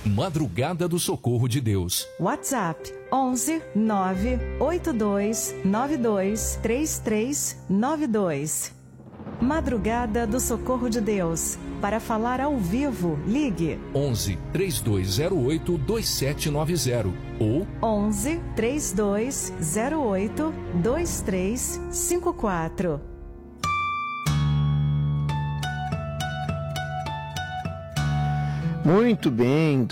Madrugada do Socorro de Deus. WhatsApp 11 982 92 3392. Madrugada do Socorro de Deus. Para falar ao vivo, ligue 11 3208 2790 ou 11 3208 2354. Muito bem,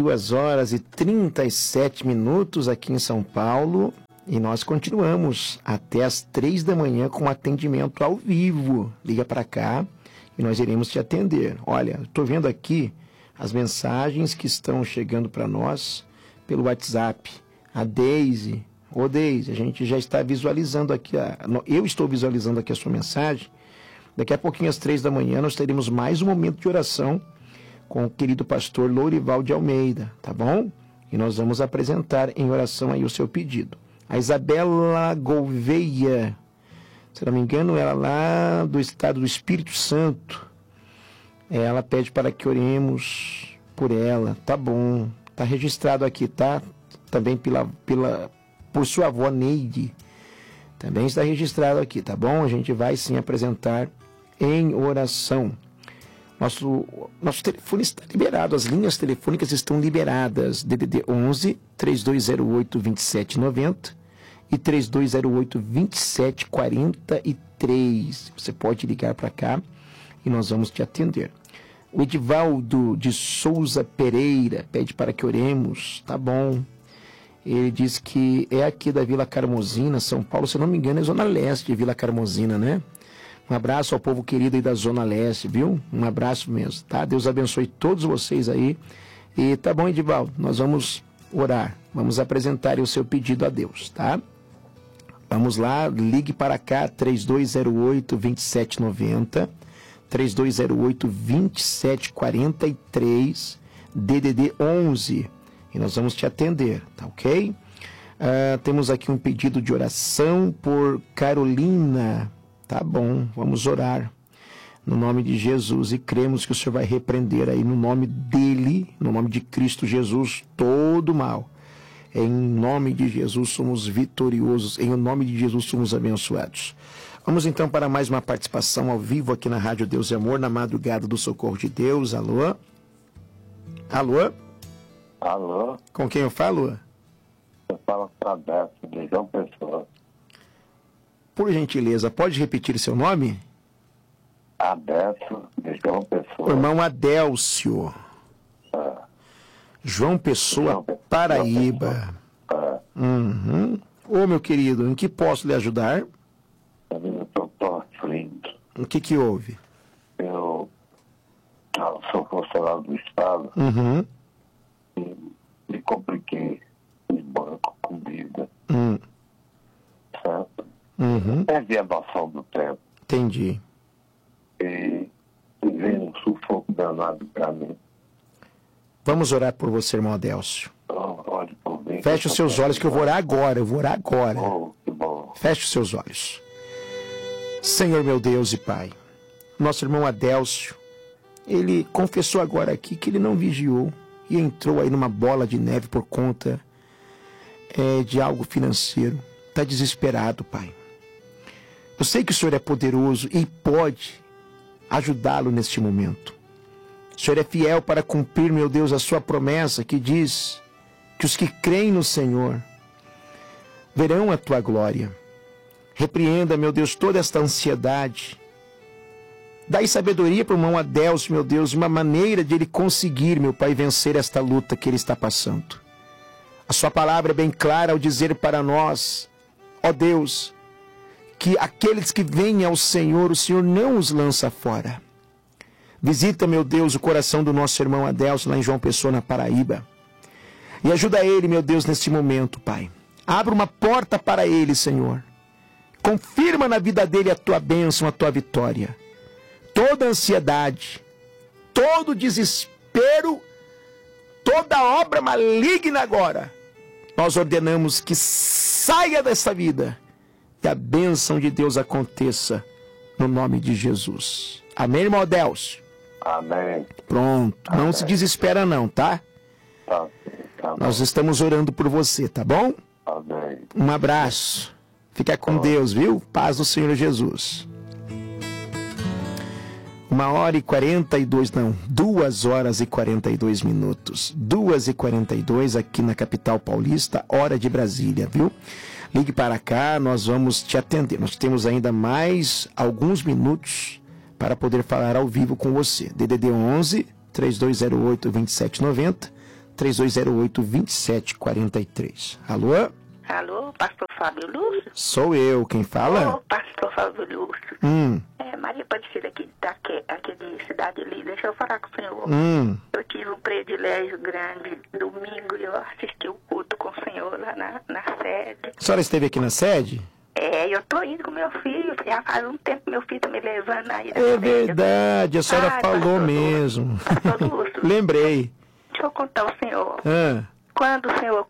2h37 aqui em São Paulo e nós continuamos até as 3 da manhã com atendimento ao vivo. Liga para cá e nós iremos te atender. Olha, estou vendo aqui as mensagens que estão chegando para nós pelo WhatsApp. A Deise, Deise, a gente já está visualizando aqui, eu estou visualizando aqui a sua mensagem. Daqui a pouquinho às 3 da manhã nós teremos mais um momento de oração com o querido pastor Lourival de Almeida, tá bom? E nós vamos apresentar em oração aí o seu pedido. A Isabela Gouveia, se não me engano, ela lá do estado do Espírito Santo, ela pede para que oremos por ela, tá bom? Tá registrado aqui, tá? Também por sua avó Neide, também está registrado aqui, tá bom? A gente vai sim apresentar em oração. Nosso telefone está liberado, as linhas telefônicas estão liberadas, DDD 11 3208 2790 e 3208 2743. Você pode ligar para cá e nós vamos te atender. O Edivaldo de Souza Pereira pede para que oremos, tá bom? Ele diz que é aqui da Vila Carmozina, São Paulo, se não me engano é Zona Leste de Vila Carmozina, né? Um abraço ao povo querido aí da Zona Leste, viu? Um abraço mesmo, tá? Deus abençoe todos vocês aí. E tá bom, Edivaldo, nós vamos orar, vamos apresentar o seu pedido a Deus, tá? Vamos lá, ligue para cá, 3208-2790, 3208-2743, DDD 11, e nós vamos te atender, tá ok? Temos aqui um pedido de oração por Carolina. Tá bom, vamos orar no nome de Jesus e cremos que o Senhor vai repreender aí no nome dele, no nome de Cristo Jesus, todo mal. Em nome de Jesus somos vitoriosos, em nome de Jesus somos abençoados. Vamos então para mais uma participação ao vivo aqui na Rádio Deus e Amor, na Madrugada do Socorro de Deus. Alô? Alô? Alô? Com quem eu falo? Eu falo para Adélcio, de João Pessoa. Por gentileza, pode repetir seu nome? Adélcio, de João Pessoa. Irmão Adélcio. João Pessoa, Paraíba. Uhum. Ô, meu querido, em que posso lhe ajudar? Eu estou aflito. O que houve? Eu sou funcionário do Estado. Uhum. E me compliquei no banco com vida. Certo? Uhum. Perdi a noção do tempo. Entendi. E veio um sufoco danado para mim. Vamos orar por você, irmão Adélcio. Ore por mim. Feche os seus olhos que eu vou orar agora. Oh, que bom. Feche os seus olhos. Senhor meu Deus e Pai, nosso irmão Adélcio, ele confessou agora aqui que ele não vigiou e entrou aí numa bola de neve por conta de algo financeiro. Está desesperado, Pai. Eu sei que o Senhor é poderoso e pode ajudá-lo neste momento. O Senhor é fiel para cumprir, meu Deus, a sua promessa que diz que os que creem no Senhor verão a tua glória. Repreenda, meu Deus, toda esta ansiedade. Dai sabedoria para o irmão Adélcio, meu Deus, uma maneira de ele conseguir, meu Pai, vencer esta luta que ele está passando. A sua palavra é bem clara ao dizer para nós, ó Deus, que aqueles que vêm ao Senhor, o Senhor não os lança fora. Visita, meu Deus, o coração do nosso irmão Adélcio, lá em João Pessoa, na Paraíba. E ajuda ele, meu Deus, neste momento, Pai. Abra uma porta para ele, Senhor. Confirma na vida dele a tua bênção, a tua vitória. Toda ansiedade, todo desespero, toda obra maligna agora, nós ordenamos que saia dessa vida e a bênção de Deus aconteça no nome de Jesus. Amém, irmão Adélcio? Amém. Pronto. Não se desespera não, tá? Tá, tá Nós estamos orando por você, tá bom? bem. Um abraço. Fica com Deus, viu? Paz do Senhor Jesus. 2 horas e 42 minutos. 2h42 aqui na capital paulista, hora de Brasília, viu? Ligue para cá, nós vamos te atender. Nós temos ainda mais alguns minutos para poder falar ao vivo com você. DDD 11 3208 2790, 3208 2743. Alô? Alô, pastor Fábio Lúcio? Sou eu, quem fala? Ô, pastor Fábio Lúcio. É Maria Aparecida aqui de Cidade Linda. Deixa eu falar com o senhor. Eu tive um privilégio grande. Domingo eu assisti o culto com o senhor lá na sede. A senhora esteve aqui na sede? Eu tô indo com meu filho. Já faz um tempo meu filho tá me levando aí. É verdade, a senhora falou mesmo. Pastor Lúcio. Lembrei. Deixa eu contar ao senhor. Quando o senhor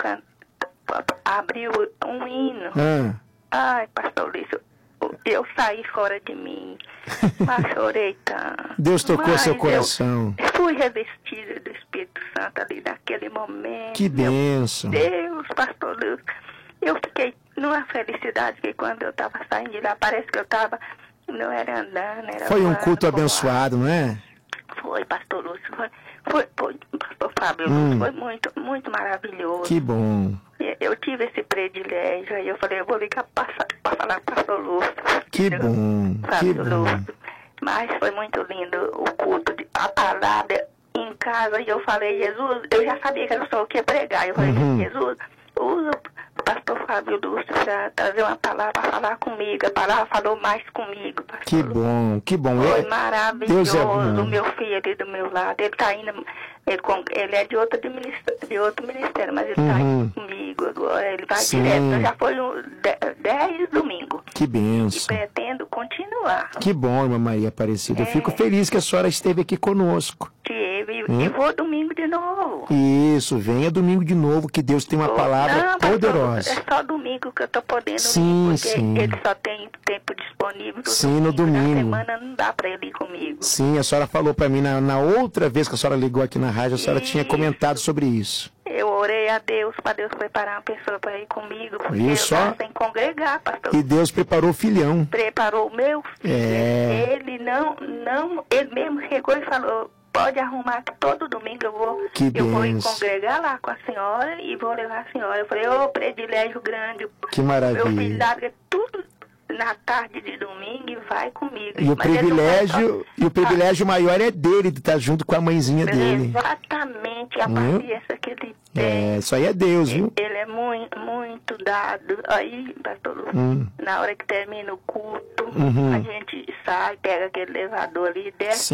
abriu um hino. Ai, pastor Lúcio, eu saí fora de mim, mas chorei tanto. Deus tocou seu coração. Eu fui revestida do Espírito Santo ali naquele momento. Que bênção. Meu Deus, pastor Lúcio, eu fiquei numa felicidade que quando eu estava saindo de lá, parece que eu estava, não era andando, era Foi um voando, culto voando. abençoado, não é? Foi, pastor Lúcio, foi pastor Fábio Lúcio, foi muito, muito maravilhoso. Que bom. Eu tive esse privilégio, aí eu falei, eu vou ligar para falar com o pastor Lúcio. Que bom, que bom. Lúcio. Mas foi muito lindo o culto, a palavra em casa, e eu falei, Jesus, eu já sabia que era só o que pregar, eu falei, Jesus, usa o pastor Fábio Lúcio para trazer uma palavra, para falar comigo, a palavra falou mais comigo, pastor. Que bom, que bom. Foi maravilhoso, Deus é bom. O meu filho ali do meu lado, ele está indo, ele é de outro ministério, mas ele está indo comigo agora, ele vai direto, já foi 10 domingos. Que benção. E pretendo continuar. Que bom, irmã Maria Aparecida. Eu fico feliz que a senhora esteve aqui conosco. E vou domingo de novo. Isso, venha domingo de novo, que Deus tem uma palavra poderosa. É só domingo que eu tô podendo sim, ir, porque sim. ele só tem tempo disponível. Sim, no domingo. Na semana não dá para ele ir comigo. Sim, a senhora falou para mim na outra vez que a senhora ligou aqui na rádio, a senhora tinha comentado sobre isso. Eu orei a Deus para Deus preparar uma pessoa para ir comigo, porque isso, eu estava sem congregar, pastor. E Deus preparou o filhão. Preparou o meu filho. Ele ele mesmo chegou e falou, pode arrumar que todo domingo eu vou ir congregar lá com a senhora e vou levar a senhora. Eu falei, privilégio grande. Que maravilha. Meu filho larga tudo na tarde de domingo e vai comigo. E o privilégio maior é dele, de estar junto com a mãezinha dele. Exatamente, a paciência que ele tem. Isso aí é Deus, viu? Ele é muito, muito dado. Aí, pastor Lúcio, na hora que termina o culto, a gente sai, pega aquele elevador ali, desce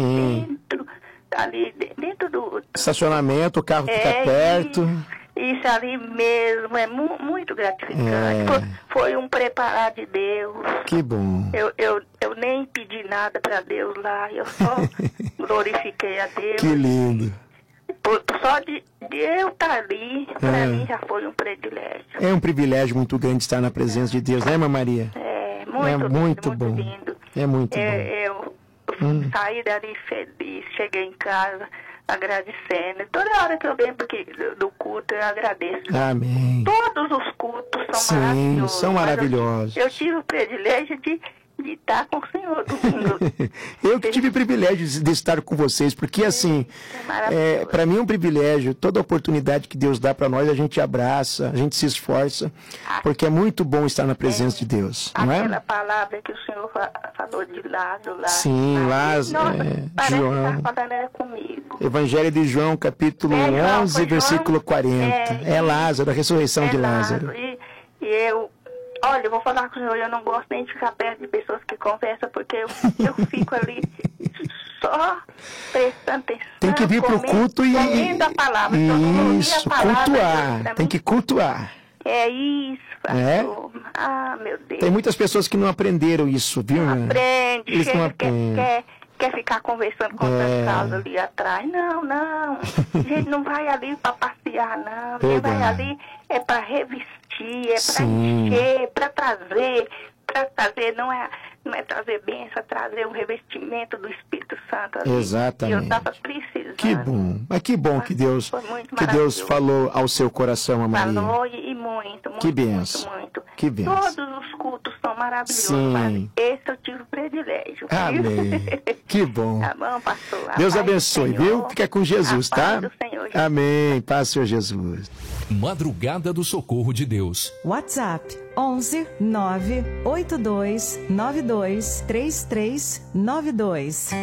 dentro do estacionamento, o carro fica perto. Isso ali mesmo, é muito gratificante. Foi um preparar de Deus. Que bom. Eu nem pedi nada para Deus lá, eu só glorifiquei a Deus. Que lindo. Só de eu estar ali, para mim já foi um privilégio. É um privilégio muito grande estar na presença de Deus, né, irmã Maria? Muito bom. Lindo. É muito bom. Eu saí dali feliz, cheguei em casa agradecendo. Toda hora que eu lembro do culto, eu agradeço. Amém. Todos os cultos são maravilhosos. São maravilhosos. Eu tive o privilégio de estar com o senhor domingo. Eu que tive o privilégio de estar com vocês, porque assim, para mim é um privilégio. Toda oportunidade que Deus dá para nós, a gente abraça, a gente se esforça, porque é muito bom estar na presença de Deus, não é? Aquela palavra que o senhor falou de Lázaro lá. Sim, Lázaro, João. Comigo. Evangelho de João, capítulo 11, versículo 40. É Lázaro, a ressurreição de Lázaro. E eu... Olha, eu vou falar com o senhor, eu não gosto nem de ficar perto de pessoas que conversam, porque eu fico ali só prestando atenção. Tem que vir para o culto e... a palavra. Isso, cultuar. Tem que cultuar. É isso, pastor. Ah, meu Deus. Tem muitas pessoas que não aprenderam isso, viu? Não aprende. Eles não aprendem. Quer ficar conversando com outras causas ali atrás. Não. A gente não vai ali para passear, não. Quem vai ali é para revestir, é para encher, para trazer para trazer, não é trazer bênção, é trazer um revestimento do Espírito Santo. Ali, Exatamente. Que eu estava precisando. Que bom. Mas que bom que Deus falou ao seu coração, a Maria. Falou e muito. Que benção. Muito. Que benção. Todos os cultos são maravilhosos. Sim. Mas esse eu tive o privilégio. Amém. Que bom. Tá bom, pastor? Deus abençoe, viu? Fica com Jesus, tá? Do Senhor Jesus. Amém. Paz, Senhor Jesus. Madrugada do Socorro de Deus. WhatsApp 11 982 92 3392.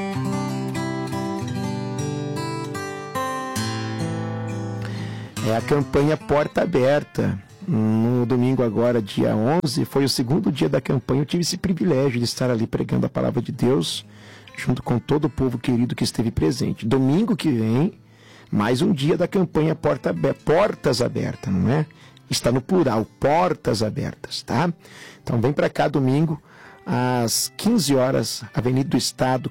É a campanha Porta Aberta. No domingo agora, dia 11, foi o segundo dia da campanha. Eu tive esse privilégio de estar ali pregando a palavra de Deus, junto com todo o povo querido que esteve presente. Domingo que vem, mais um dia da campanha Portas Abertas, não é? Está no plural, Portas Abertas, tá? Então vem para cá domingo, às 15 horas, Avenida do Estado,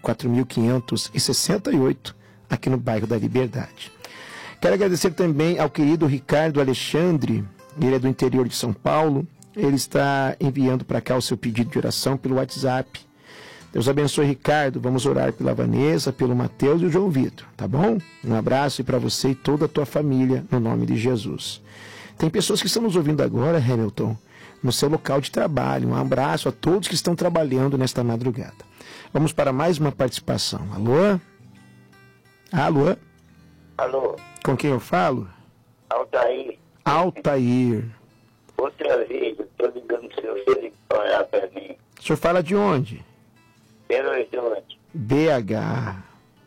4568, aqui no bairro da Liberdade. Quero agradecer também ao querido Ricardo Alexandre, ele é do interior de São Paulo, ele está enviando para cá o seu pedido de oração pelo WhatsApp. Deus abençoe, Ricardo. Vamos orar pela Vanessa, pelo Mateus e o João Vitor, tá bom? Um abraço para você e toda a tua família, no nome de Jesus. Tem pessoas que estão nos ouvindo agora, Hamilton, no seu local de trabalho. Um abraço a todos que estão trabalhando nesta madrugada. Vamos para mais uma participação. Alô? Alô? Alô? Com quem eu falo? Altair. Altair. Outra vez, eu estou ligando pro seu filho para olhar para mim. O senhor fala de onde? Belo Horizonte. BH.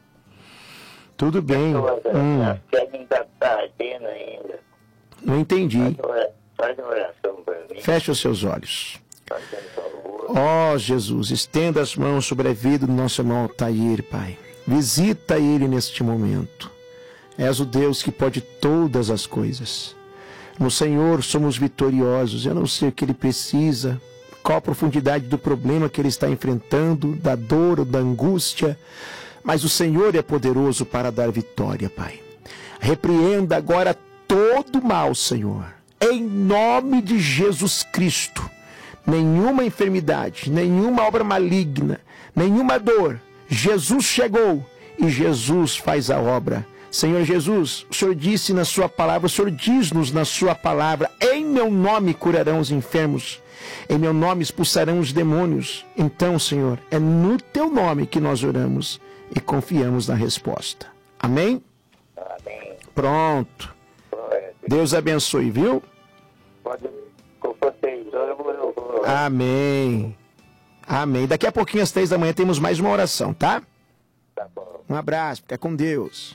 Tudo bem. A pele ainda está ardendo ainda. Não entendi. Faz uma oração para mim. Feche os seus olhos. Fazendo favor. Ó Jesus, estenda as mãos sobre a vida do nosso irmão Altair, Pai. Visita ele neste momento. És o Deus que pode todas as coisas. No Senhor somos vitoriosos. Eu não sei o que ele precisa, qual a profundidade do problema que ele está enfrentando, da dor ou da angústia, mas o Senhor é poderoso para dar vitória, Pai. Repreenda agora todo mal, Senhor, em nome de Jesus Cristo. Nenhuma enfermidade, nenhuma obra maligna, nenhuma dor. Jesus chegou e Jesus faz a obra. Senhor Jesus, o Senhor disse na sua palavra, o Senhor diz-nos na sua palavra: em meu nome curarão os enfermos, em meu nome expulsarão os demônios. Então, Senhor, é no teu nome que nós oramos e confiamos na resposta. Amém? Amém. Pronto. Deus abençoe, viu? Pode, com vocês, eu vou. Amém. Amém. Daqui a pouquinho, às 3 da manhã, temos mais uma oração, tá? Tá bom. Um abraço, fica com Deus.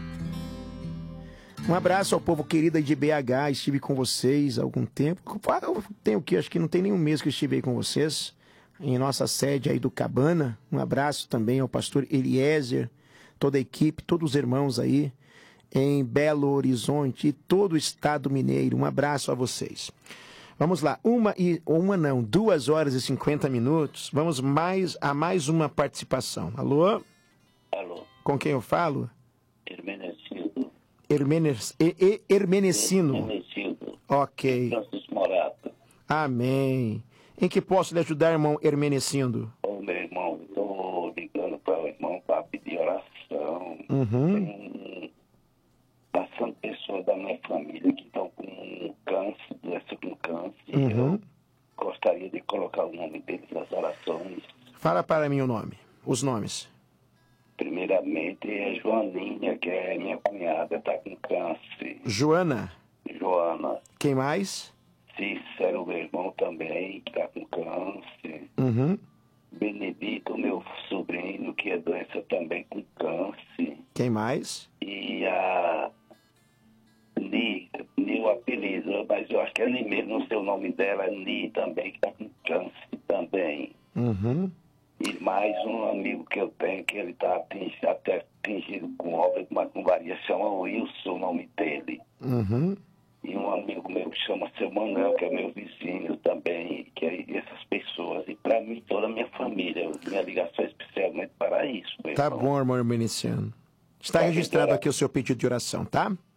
Um abraço ao povo querido aí de BH, estive com vocês há algum tempo. Tem o quê? Acho que não tem nenhum mês que eu estive aí com vocês, em nossa sede aí do Cabana. Um abraço também ao pastor Eliezer, toda a equipe, todos os irmãos aí em Belo Horizonte e todo o estado mineiro. Um abraço a vocês. Vamos lá, 2 horas e 50 minutos. Vamos a mais uma participação. Alô? Alô? Com quem eu falo? Hermenegildo. Hermenecino. Hermenegildo. Ok. Francisco Morato. Amém. Em que posso lhe ajudar, irmão Hermenecindo? Ô, meu irmão, estou ligando para o irmão para pedir oração. Tem bastante pessoas da minha família que estão com câncer, doença com câncer. Eu gostaria de colocar o nome deles nas orações. Fala para mim os nomes. Primeiramente é Joaninha, que é minha cunhada, está com câncer. Joana. Quem mais? Cícero, meu irmão também, que está com câncer. Benedito, meu sobrinho, que é doença também com câncer. Quem mais? E a Ni, o apelido, mas eu acho que é Ni mesmo, não sei o nome dela, é Ni também, que está com câncer também. E mais um amigo que eu tenho, que ele está até atingido com obra, mas com varia, chama Wilson, o nome dele. E um amigo meu que chama Seu Manuel, que é meu vizinho também, que é essas pessoas. E para mim, toda a minha família, minha ligação é especialmente para isso. Tá bom, irmão Hermeniciano. Está registrado aqui o seu pedido de oração, tá?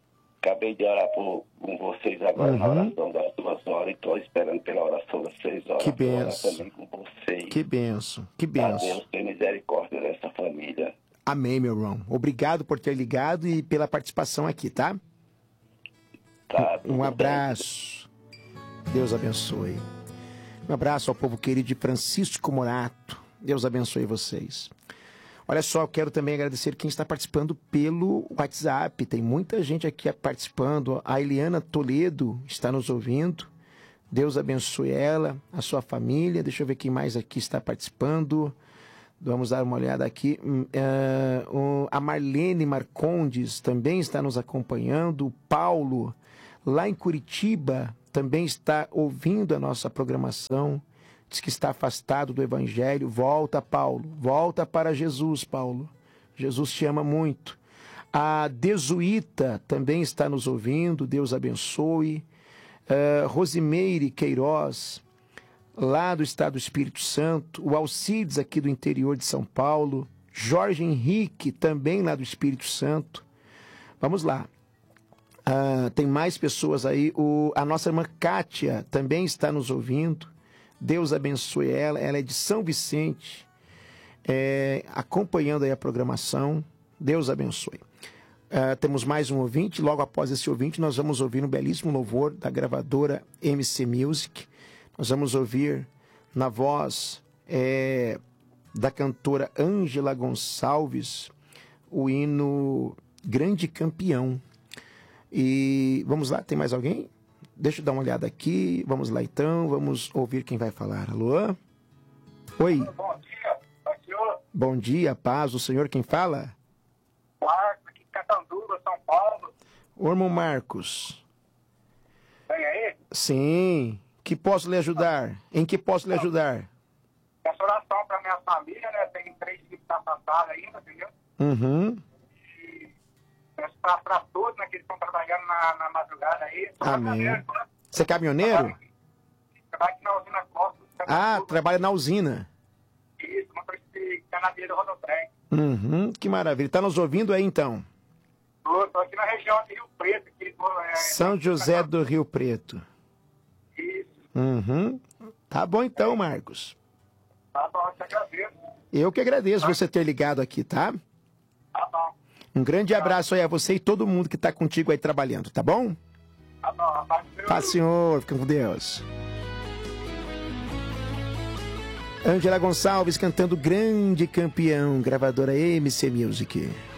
acabei de orar com vocês agora na oração das 2 horas e estou esperando pela oração das 6 horas. Que benção. Também com vocês. Que benção, que Pra benção. Deus ter misericórdia dessa família. Amém, meu irmão. Obrigado por ter ligado e pela participação aqui, tá? Tá, Um abraço. Deus abençoe. Um abraço ao povo querido de Francisco Morato. Deus abençoe vocês. Olha só, eu quero também agradecer quem está participando pelo WhatsApp. Tem muita gente aqui participando. A Eliana Toledo está nos ouvindo. Deus abençoe ela, a sua família. Deixa eu ver quem mais aqui está participando. Vamos dar uma olhada aqui. A Marlene Marcondes também está nos acompanhando. O Paulo, lá em Curitiba, também está ouvindo a nossa programação. Diz que está afastado do Evangelho. Volta, Paulo. Volta para Jesus, Paulo. Jesus te ama muito. A Desuíta também está nos ouvindo. Deus abençoe. Rosimeire Queiroz, lá do estado do Espírito Santo. O Alcides, aqui do interior de São Paulo. Jorge Henrique, também lá do Espírito Santo. Vamos lá. Tem mais pessoas aí. A nossa irmã Kátia também está nos ouvindo. Deus abençoe ela. Ela é de São Vicente, acompanhando aí a programação. Deus abençoe. Temos mais um ouvinte. Logo após esse ouvinte, nós vamos ouvir um belíssimo louvor da gravadora MC Music. Nós vamos ouvir na voz da cantora Ângela Gonçalves o hino Grande Campeão. E vamos lá, tem mais alguém? Deixa eu dar uma olhada aqui. Vamos lá então, vamos ouvir quem vai falar. Alô? Oi. Bom dia, senhor. Bom dia, paz. O senhor quem fala? Marcos, aqui de Catanduva, São Paulo. Ô, irmão Marcos. Vem aí? Sim. Que posso lhe ajudar? Em que posso lhe ajudar? Essa oração para minha família, né? Tem 3 filhos que estão afastados ainda, entendeu? Uhum. Para todos, né, que estão trabalhando na madrugada aí. Amém. Você é caminhoneiro? Trabalho aqui na usina Costa. Trabalha na usina. Isso, motorista de canadeiro do rodotrem. Uhum, que maravilha. Tá nos ouvindo aí, então? Estou aqui na região de Rio Preto. Aqui, São José do Rio Preto. Isso. Uhum. Tá bom então, Marcos. Tá bom, eu te agradeço. Eu que agradeço você ter ligado aqui, tá? Tá bom. Um grande abraço aí a você e todo mundo que tá contigo aí trabalhando, tá bom? Tá bom, Paz, senhor. Fica com Deus. Ângela Gonçalves cantando Grande Campeão, gravadora MC Music.